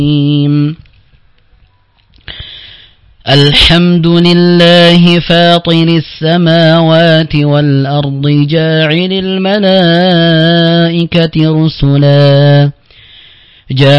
الحمد لله فاطر السماوات والأرض جاعل الملائكة رسلا